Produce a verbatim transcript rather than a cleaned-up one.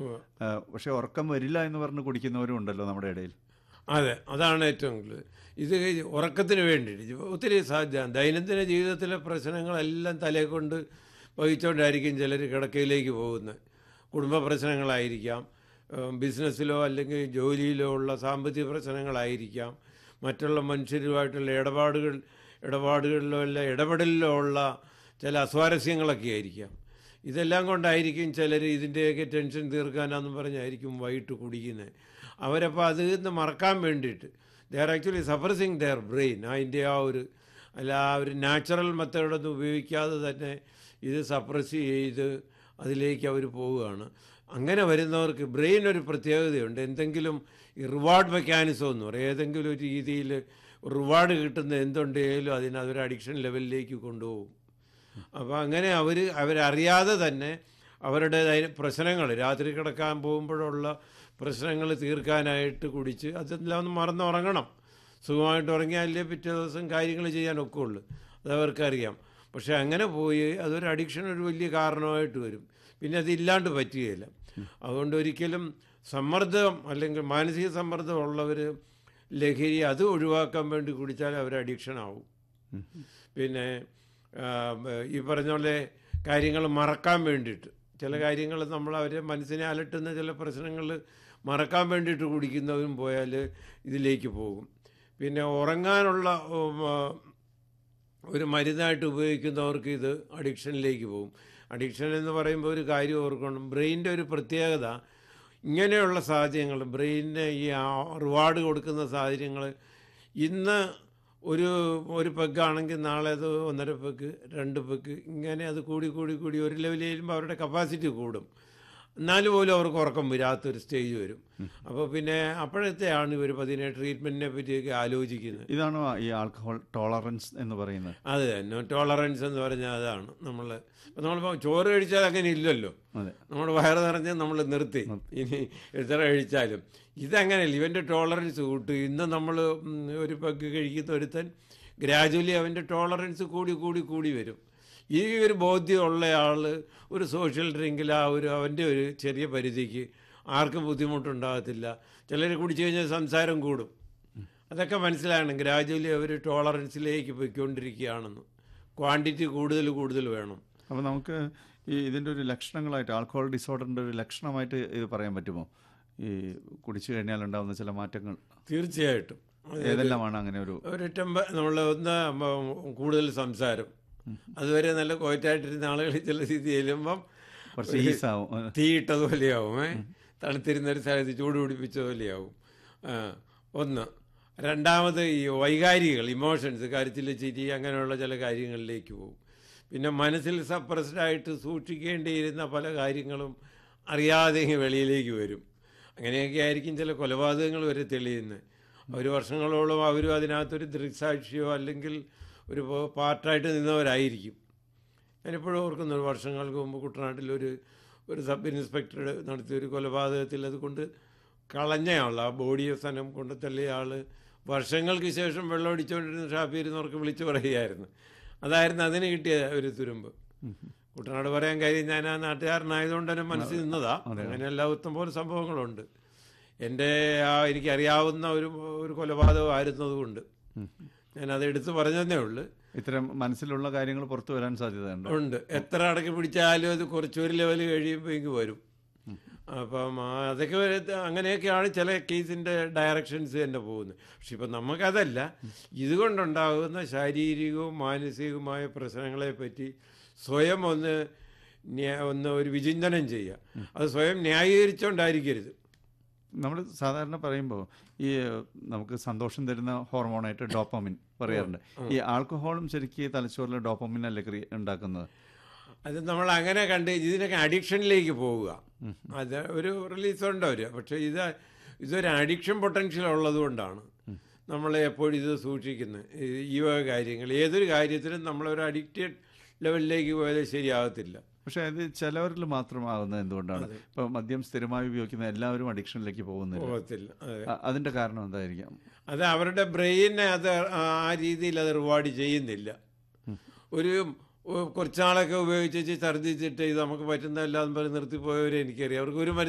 പക്ഷെ ഉറക്കം വരില്ല എന്ന് പറഞ്ഞ് കുടിക്കുന്നവരും ഉണ്ടല്ലോ നമ്മുടെ ഇടയിൽ. അതെ, അതാണ് ഏറ്റവും കൂടുതൽ. ഇത് ഉറക്കത്തിന് വേണ്ടിയിട്ട് ഒത്തിരി സാധ്യത ദൈനംദിന ജീവിതത്തിലെ പ്രശ്നങ്ങളെല്ലാം തലയെ കൊണ്ട് വഹിച്ചുകൊണ്ടായിരിക്കും ചിലർ കിടക്കയിലേക്ക് പോകുന്നത്. കുടുംബ പ്രശ്നങ്ങളായിരിക്കാം, ബിസിനസ്സിലോ അല്ലെങ്കിൽ ജോലിയിലോ ഉള്ള സാമ്പത്തിക പ്രശ്നങ്ങളായിരിക്കാം, മറ്റുള്ള മനുഷ്യരുമായിട്ടുള്ള ഇടപാടുകൾ ഇടപാടുകളിലോ അല്ല ഇടപെടലിലോ ഉള്ള ചില അസ്വാരസ്യങ്ങളൊക്കെ ആയിരിക്കാം. ഇതെല്ലാം കൊണ്ടായിരിക്കും ചിലർ ഇതിൻ്റെയൊക്കെ ടെൻഷൻ തീർക്കാനാണെന്ന് പറഞ്ഞായിരിക്കും വൈകിട്ട് കുടിക്കുന്നത്. അവരപ്പോൾ അതിൽ നിന്ന് മറക്കാൻ വേണ്ടിയിട്ട് they are actually സഫറസിങ് there brain. അതിൻ്റെ ആ ഒരു അല്ല ആ ഒരു നാച്ചുറൽ മെത്തേഡൊന്നും ഉപയോഗിക്കാതെ തന്നെ ഇത് സപ്രസ് ചെയ്ത് അതിലേക്ക് അവർ പോവുകയാണ്. അങ്ങനെ വരുന്നവർക്ക് ബ്രെയിൻ ഒരു പ്രത്യേകതയുണ്ട്. എന്തെങ്കിലും ഈ റിവാർഡ് മെക്കാനിസം എന്ന് പറയും, ഏതെങ്കിലും ഒരു രീതിയിൽ റിവാർഡ് കിട്ടുന്ന എന്തുണ്ടെങ്കിലും അതിന് അതൊരു അഡിക്ഷൻ ലെവലിലേക്ക് കൊണ്ടുപോകും. അപ്പോൾ അങ്ങനെ അവർ അവരറിയാതെ തന്നെ അവരുടേതായ പ്രശ്നങ്ങൾ രാത്രി കിടക്കാൻ പോകുമ്പോഴുള്ള പ്രശ്നങ്ങൾ തീർക്കാനായിട്ട് കുടിച്ച് അതെല്ലാം ഒന്ന് മറന്നുറങ്ങണം. സുഖമായിട്ട് ഉറങ്ങിയാലേ പിറ്റേ ദിവസം കാര്യങ്ങൾ ചെയ്യാനൊക്കെ ഉള്ളൂ, അതവർക്കറിയാം. പക്ഷെ അങ്ങനെ പോയി അതൊരു അഡിക്ഷൻ ഒരു വലിയ കാരണമായിട്ട് വരും. പിന്നെ അതില്ലാണ്ട് പറ്റുകയില്ല. അതുകൊണ്ട് ഒരിക്കലും സമ്മർദ്ദം അല്ലെങ്കിൽ മാനസിക സമ്മർദ്ദം ഉള്ളവർ ലഹരി അത് ഒഴിവാക്കാൻ വേണ്ടി കുടിച്ചാൽ അവർ അഡിക്ഷൻ ആവും. പിന്നെ ഈ പറഞ്ഞ പോലെ കാര്യങ്ങൾ മറക്കാൻ വേണ്ടിയിട്ട് ചില കാര്യങ്ങൾ നമ്മൾ അവരെ മനസ്സിനെ അലട്ടുന്ന ചില പ്രശ്നങ്ങൾ മറക്കാൻ വേണ്ടിയിട്ട് കുടിക്കുന്നവരും പോയാൽ ഇതിലേക്ക് പോകും. പിന്നെ ഉറങ്ങാനുള്ള ഒരു മരുന്നായിട്ട് ഉപയോഗിക്കുന്നവർക്ക് ഇത് അഡിക്ഷനിലേക്ക് പോകും. അഡിക്ഷൻ എന്ന് പറയുമ്പോൾ ഒരു കാര്യം ഓർക്കണം, ബ്രെയിനിൻ്റെ ഒരു പ്രത്യേകത ഇങ്ങനെയുള്ള സാഹചര്യങ്ങൾ ബ്രെയിനിന് ഈ റിവാർഡ് കൊടുക്കുന്ന സാഹചര്യങ്ങൾ ഇന്ന് ഒരു ഒരു പെഗ്ഗാണെങ്കിൽ നാളെ അത് ഒന്നര പെഗ്, രണ്ട് പെഗ്, ഇങ്ങനെ അത് കൂടി കൂടി കൂടി ഒരു ലെവലിൽ ചെയ്യുമ്പോൾ അവരുടെ കപ്പാസിറ്റി കൂടും. എന്നാലും പോലും അവർക്ക് ഉറക്കം വരാത്തൊരു സ്റ്റേജ് വരും. അപ്പോൾ പിന്നെ അപ്പോഴത്തെയാണ് ഇവർ പതിനെ ട്രീറ്റ്മെൻറ്റിനെ പറ്റിയൊക്കെ ആലോചിക്കുന്നത്. ഇതാണോ ഈ ആൽക്കഹോൾ ടോളറൻസ് എന്ന് പറയുന്നത്? അത് തന്നെ, ടോളറൻസ് എന്ന് പറഞ്ഞാൽ അതാണ്. നമ്മൾ ഇപ്പം നമ്മളിപ്പോൾ ചോറ് കഴിച്ചാൽ അങ്ങനെ ഇല്ലല്ലോ, നമ്മുടെ വയറ് നിറഞ്ഞ് നമ്മൾ നിർത്തി ഇനി എത്ര കഴിച്ചാലും. ഇതങ്ങനെയല്ല, ഇവൻ്റെ ടോളറൻസ് കൂട്ടും. ഇന്ന് നമ്മൾ ഒരു പെഗ് കഴിക്കുന്ന ഒരുത്തൻ ഗ്രാജുവലി അവൻ്റെ ടോളറൻസ് കൂടി കൂടി കൂടി വരും. ഈ ഒരു ബോധ്യമുള്ള ആൾ ഒരു സോഷ്യൽ ഡ്രിങ്കിൽ ആ ഒരു അവൻ്റെ ഒരു ചെറിയ പരിധിക്ക് ആർക്കും ബുദ്ധിമുട്ടുണ്ടാകത്തില്ല. ചിലർ കുടിച്ചു കഴിഞ്ഞാൽ സംസാരം കൂടും. അതൊക്കെ മനസ്സിലാണ് ഗ്രാജുവലി അവർ ടോളറൻസിലേക്ക് പോയിക്കൊണ്ടിരിക്കുകയാണെന്ന്. ക്വാണ്ടിറ്റി കൂടുതൽ കൂടുതൽ വേണം. അപ്പോൾ നമുക്ക് ഈ ഇതിൻ്റെ ഒരു ലക്ഷണങ്ങളായിട്ട് ആൽക്കഹോൾ ഡിസോർഡറിൻ്റെ ഒരു ലക്ഷണമായിട്ട് ഇത് പറയാൻ പറ്റുമോ? ഈ കുടിച്ചു കഴിഞ്ഞാൽ ഉണ്ടാകുന്ന ചില മാറ്റങ്ങൾ. തീർച്ചയായിട്ടും. ഏതെല്ലാമാണ് അങ്ങനെ ഒരു ഒരു ടെമ്പ നമ്മൾ ഒന്ന് കൂടുതൽ സംസാരം, അതുവരെ നല്ല കോയറ്റായിട്ടിരുന്ന ആളുകൾ ചില സ്ഥിതി ചെല്ലുമ്പം കുറച്ച് ഈസാവും, തീയിട്ടതുപോലെയാവും, തണുത്തിരുന്നൊരു സ്ഥലത്ത് ചൂട് പിടിപ്പിച്ചതുപോലെയാവും. ഒന്ന്. രണ്ടാമത് ഈ വൈകാരികൾ, ഇമോഷൻസ്, കരച്ചിൽ, ചിരി, അങ്ങനെയുള്ള ചില കാര്യങ്ങളിലേക്ക് പോകും. പിന്നെ മനസ്സിൽ സപ്രസ്ഡായിട്ട് സൂക്ഷിക്കേണ്ടിയിരുന്ന പല കാര്യങ്ങളും അറിയാതെ വെളിയിലേക്ക് വരും. അങ്ങനെയൊക്കെ ആയിരിക്കും ചില കൊലപാതകങ്ങൾ വരെ തെളിയുന്നത്. ഒരു വർഷങ്ങളോളം അവരും അതിനകത്തൊരു ദൃക്സാക്ഷിയോ അല്ലെങ്കിൽ ഒരു പാർട്ടായിട്ട് നിന്നവരായിരിക്കും. ഞാനിപ്പോഴും ഓർക്കുന്ന ഒരു വർഷങ്ങൾക്ക് മുമ്പ് കുട്ടനാട്ടിലൊരു ഒരു സബ് ഇൻസ്പെക്ടർ നടത്തിയൊരു കൊലപാതകത്തിൽ അതുകൊണ്ട് കളഞ്ഞയാൾ, ആ ബോഡി സ്ഥലം കൊണ്ട് തള്ളിയ ആൾ വർഷങ്ങൾക്ക് ശേഷം വെള്ളം അടിച്ചുകൊണ്ടിരുന്ന ഷാപ്പിയിരുന്നവർക്ക് വിളിച്ചു പറയുകയായിരുന്നു. അതായിരുന്നു അതിന് കിട്ടിയ ഒരു തുരുമ്പ്. കുട്ടനാട് പറയാൻ കാര്യം ഞാൻ ആ നാട്ടുകാരനായതുകൊണ്ട് തന്നെ മനസ്സിൽ നിന്നതാ. അങ്ങനെ എല്ലാ ഉത്തം പോലെ സംഭവങ്ങളുണ്ട്. എൻ്റെ ആ എനിക്കറിയാവുന്ന ഒരു ഒരു കൊലപാതകം ആയിരുന്നതുകൊണ്ട് ഞാനത് എടുത്ത് പറഞ്ഞതേ ഉള്ളൂ. ഇത്തരം മനസ്സിലുള്ള കാര്യങ്ങൾ പുറത്തു വരാൻ സാധ്യതയുണ്ട്. ഉണ്ട്. എത്ര അടക്കി പിടിച്ചാലും അത് കുറച്ചൊരു ലെവൽ കഴിയുമ്പോൾ എനിക്ക് വരും. അപ്പം അതൊക്കെ അങ്ങനെയൊക്കെയാണ് ചില കേസിൻ്റെ ഡയറക്ഷൻസ് തന്നെ പോകുന്നത്. പക്ഷെ ഇപ്പം നമുക്കതല്ല, ഇതുകൊണ്ടുണ്ടാകുന്ന ശാരീരികവും മാനസികവുമായ പ്രശ്നങ്ങളെപ്പറ്റി സ്വയം ഒന്ന് ഒന്ന് ഒരു വിചിന്തനം ചെയ്യുക. അത് സ്വയം ന്യായീകരിച്ചുകൊണ്ടായിരിക്കരുത്. നമ്മൾ സാധാരണ പറയുമ്പോൾ ഈ നമുക്ക് സന്തോഷം തരുന്ന ഹോർമോണായിട്ട് ഡോപ്പമിൻ പറയാറുണ്ട്. ഈ ആൽക്കഹോളും ശരിക്കും തലച്ചോറിൽ ഡോപ്പമിൻ അല്ലേ ഉണ്ടാക്കുന്നത്? അത് നമ്മൾ അങ്ങനെ കണ്ട് ഇതിനൊക്കെ അഡിക്ഷനിലേക്ക് പോവുക. അത് ഒരു റിലീസ് ഉണ്ട് അവർ. പക്ഷേ ഇത് ഇതൊരു അഡിക്ഷൻ പൊട്ടൻഷ്യൽ ഉള്ളത് കൊണ്ടാണ് നമ്മൾ എപ്പോഴും ഇത് സൂക്ഷിക്കുന്നത്. ഈ വക കാര്യങ്ങൾ ഏതൊരു കാര്യത്തിനും നമ്മളൊരു അഡിക്റ്റഡ് ലെവലിലേക്ക് പോയാൽ ശരിയാകത്തില്ല. പക്ഷേ അത് ചിലവരിൽ മാത്രമാകുന്നത് എന്തുകൊണ്ടാണ്? ഇപ്പോൾ മദ്യം സ്ഥിരമായി ഉപയോഗിക്കുന്ന എല്ലാവരും അഡിക്ഷനിലേക്ക് പോകുന്നില്ല. അതിൻ്റെ കാരണം എന്തായിരിക്കാം? അത് അവരുടെ ബ്രെയിനെ അത് ആ രീതിയിൽ അത് റിവാർഡ് ചെയ്യുന്നില്ല. ഒരു കുറച്ചാളൊക്കെ ഉപയോഗിച്ച് ഛർദ്ദിച്ചിട്ട് ഇത് നമുക്ക് പറ്റുന്നതല്ല എന്ന് പറഞ്ഞ് നിർത്തിപ്പോയവരെ എനിക്കറിയാം. അവർക്ക് ഒരു